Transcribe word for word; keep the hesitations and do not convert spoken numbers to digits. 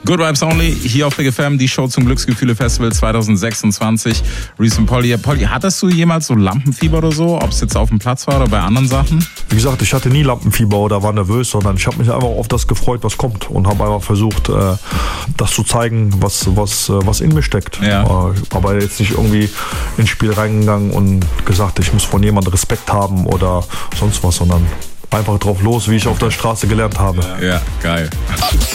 Good Vibes Only, hier auf Big F M, die Show zum Glücksgefühle-Festival zwanzig sechsundzwanzig. Reese und Polly. Polly, hattest du jemals so Lampenfieber oder so? Ob es jetzt auf dem Platz war oder bei anderen Sachen? Wie gesagt, ich hatte nie Lampenfieber oder war nervös, sondern ich habe mich einfach auf das gefreut, was kommt und habe einfach versucht, äh, das zu zeigen, was, was, äh, was in mir steckt. Ja. Äh, aber jetzt nicht irgendwie ins Spiel reingegangen und gesagt, ich muss von jemandem Respekt haben oder sonst was, sondern einfach drauf los, wie ich auf der Straße gelernt habe. Ja, geil.